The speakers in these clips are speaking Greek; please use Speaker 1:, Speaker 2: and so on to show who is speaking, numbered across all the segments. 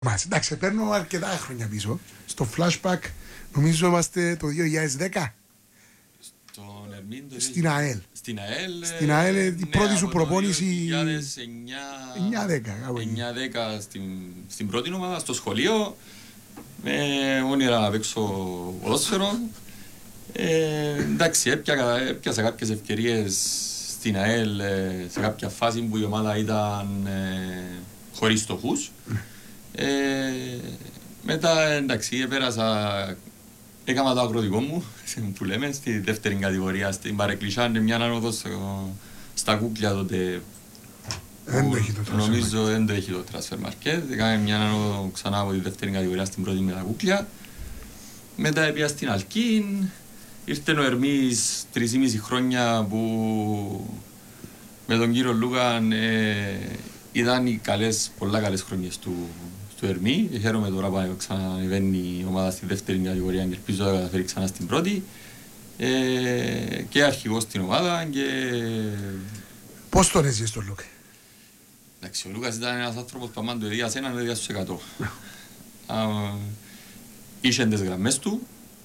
Speaker 1: Μας. Εντάξει, παίρνω αρκετά χρόνια πίσω. Στο flashback νομίζω είμαστε το 2010.
Speaker 2: Στον Ερμήν το
Speaker 1: Στην ΑΕΛ.
Speaker 2: Στην ΑΕΛ.
Speaker 1: Στην ΑΕΛ η πρώτη σου προπόνηση
Speaker 2: 9-10 στην πρώτη ομάδα, στο σχολείο. Με όνειρα να παίξω ποδόσφαιρο. Εντάξει, έπιασα κάποιες ευκαιρίες στην ΑΕΛ σε κάποια φάση που η ομάδα ήταν χωρίς στοχούς. Μετά εντάξει, έκανα το αγροτικό μου που λέμε στη δεύτερη κατηγορία στην Παρεκκλησιά, μια άνοδος στα Κούκλια τότε. Νομίζω δεν το έχει το transfer market. Έκαμε μια άνοδο ξανά από τη δεύτερη κατηγορία στην πρώτη με τα Κούκλια. Μετά έπια στην Αλκίν. Ήρθε ο Ερμής 3,5 χρόνια που με τον κύριο Λούκαν ήταν οι πολλά καλές χρονιές του Ερμή. Χαίρομαι τώρα που ξανανεβαίνει η ομάδα στη δεύτερη κατηγορία και ελπίζω να καταφέρει ξανά στην πρώτη. Και αρχηγός στην ομάδα και...
Speaker 1: Πώς τον έζησες τον Λούκα?
Speaker 2: Εντάξει, ο Λούκας ήταν ένας άνθρωπος που αμάν του εδίας έναν, εδίας στους 100. Είχε τις γραμμές του.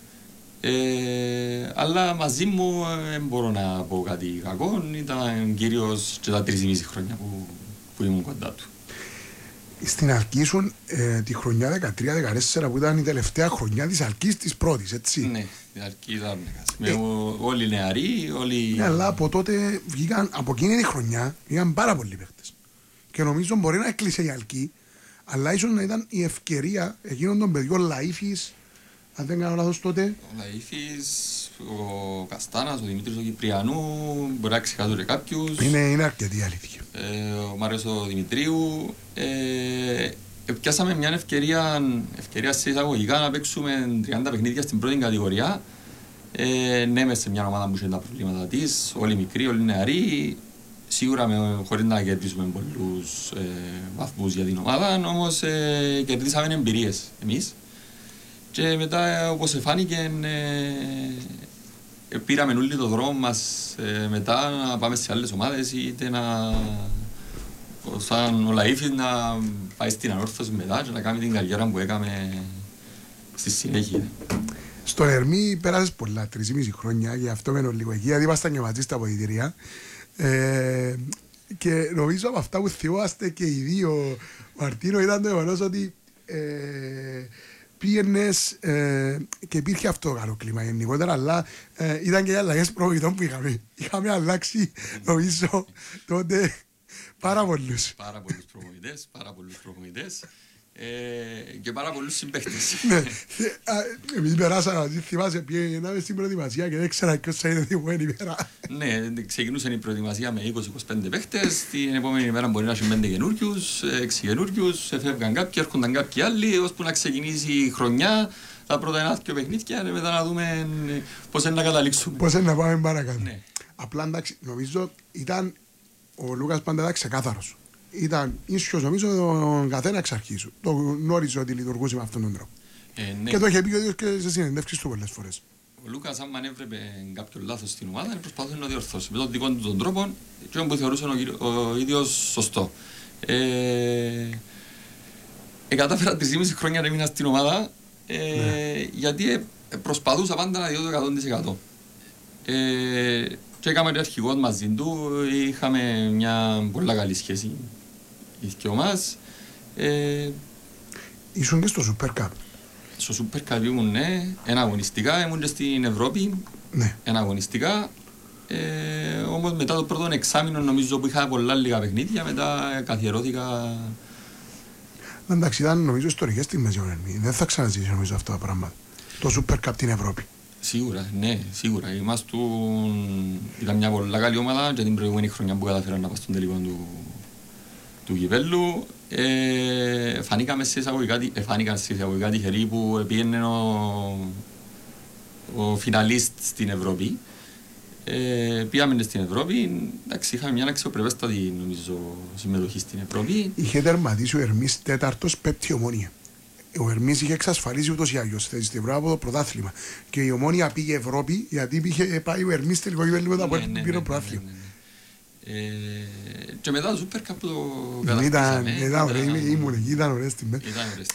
Speaker 2: Αλλά μαζί μου δεν μπορώ να πω κάτι κακό. Ήταν κυρίως και τα 3,5 χρόνια που ήμουν κοντά του.
Speaker 1: Στην Αλκή ήσουν τη χρονιά 13-14 που ήταν η τελευταία χρονιά της Αλκής της πρώτης, έτσι?
Speaker 2: Ναι, η Αλκή ήταν όλοι νεαροί, όλοι...
Speaker 1: Ναι, αλλά από τότε βγήκαν, από εκείνη τη χρονιά βγήκαν πάρα πολλοί παίχτες. Και νομίζω μπορεί να έκλεισε η Αλκή, αλλά ίσως να ήταν η ευκαιρία εκείνων των παιδιών Λαΐφης, αν δεν κάνω λάθος τότε.
Speaker 2: Ο Λαΐφης, ο Καστάνας, ο Δημήτρης ο Κυπριανού, μπορεί να ξεχάσω και κάποιους.
Speaker 1: Είναι αρκετή αλήθεια.
Speaker 2: Ο Μάριος ο Δημητρίου. Πιάσαμε μια ευκαιρία σε εισαγωγικά να παίξουμε 30 παιχνίδια στην πρώτη κατηγορία. Ναι, μες σε μια ομάδα που είχε τα προβλήματα της, όλοι μικροί, όλοι νεαροί. Σίγουρα χωρίς να κερδίσουμε πολλούς βαθμούς για την ομάδα, όμως κερδίσαμε εμπειρίες εμείς. Και μετά, όπως φάνηκε, πήραμε όλοι το δρόμο μας μετά να πάμε σε άλλες ομάδες, είτε σαν ο Λαΐφης να πάει στην Ανόρθωση μετά και να κάνει την καριέρα που έκαμε στη συνέχεια.
Speaker 1: Στον Ερμή πέρασες πολλά, 3,5 χρόνια, γι' αυτό μένω λίγο εκεί, γιατί ήμασταν και μαζί στα αποδυτήρια. Και νομίζω από αυτά που θυμάστε και οι δύο, Μαρτίνο, ήταν το γεγονός ότι πήγαινες και υπήρχε αυτό το καλό κλίμα γενικότερα, αλλά ήταν και οι αλλαγές προπονητών που είχαμε αλλάξει, νομίζω, τότε πάρα πολλούς.
Speaker 2: Πάρα πολλούς προπονητές και πάρα πολλούς συμπαίχτες.
Speaker 1: Εμείς περάσαμε, θυμάσαι, πήγαιναμε στην προετοιμασία και δεν ξέρα ποιος θα είναι την επόμενη μέρα.
Speaker 2: Ναι, ξεκινούσε η προετοιμασία με 20-25 παίχτες, την επόμενη μέρα μπορεί να έχει 5 καινούριους, 6 καινούριους, φεύγαν κάποιοι, έρχονταν κάποιοι άλλοι, ώσπου να ξεκινήσει η χρονιά, τα πρώτα 1-2 παιχνίδια, και μετά να δούμε πώς είναι να καταλήξουμε.
Speaker 1: Πώς είναι να πάμε παρακάτω. Ναι. Απλά εντάξει, νομίζω ήταν ο Λούκας πάντα ήταν ξεκάθαρος. Ήταν ίσιος νομίζω τον καθένα εξ αρχής. Το γνώριζε ότι λειτουργούσε με αυτόν τον τρόπο. Ναι. Και το είχε πει ο ίδιος και σε συνεντεύξεις του πολλές φορές.
Speaker 2: Ο Λούκας, αν έβλεπε κάποιο λάθος στην ομάδα, προσπαθούσε να διορθώσει με τον δικό του τον τρόπο και που θεωρούσε ο ίδιος σωστό. Κατάφερα 3,5 χρόνια να έμεινα στην ομάδα, γιατί προσπαθούσα πάντα να διώ το 100%. Και έκαμε το αρχηγός μαζί του, είχαμε μια πολύ καλή σχέση οι δυο μας.
Speaker 1: Ήσουν και στο Super Cup.
Speaker 2: Στο Super Cup ήμουν, ναι, εναγωνιστικά, ήμουν και στην Ευρώπη,
Speaker 1: ναι.
Speaker 2: Εναγωνιστικά. Όμως μετά το πρώτο εξάμηνο νομίζω που είχα πολλά λίγα παιχνίδια, μετά καθιερώθηκα.
Speaker 1: Εντάξει, ήταν νομίζω ιστορικές στιγμές για τον Ερμή. Δεν θα ξαναζήσει νομίζω αυτά τα πράγματα. Το Super Cup την Ευρώπη.
Speaker 2: Σίγουρα, ναι, σίγουρα. Ήταν μια πολύ καλή ομάδα και την προηγούμενη χρονιά που καταφέραν να πας στον τελικό του κυπέλλου. Φανήκαμε σε εισαγωγικά τυχεροί που πήγαινε ο φιναλίστ στην Ευρώπη. Πήγαμε στην Ευρώπη, εντάξει, είχαμε μια αξιοπρεπέστατη νομίζω συμμετοχή στην Ευρώπη.
Speaker 1: Είχε τερματίσει ο Ερμής 4ος πέπτη Ομόνια. Ο Ερμής είχε εξασφαλίσει ούτως ή άλλως θέση στην Ευρώπη από το πρωτάθλημα. Και η Ομόνια πήγε Ευρώπη γιατί είχε πάει ο Ερμής τελικό κυπέλλου μετά από πήρε το πρωτάθλημα.
Speaker 2: Και μετά το Super Cup που το κατακτήσαμε.
Speaker 1: Ήταν ωραίες στιγμές.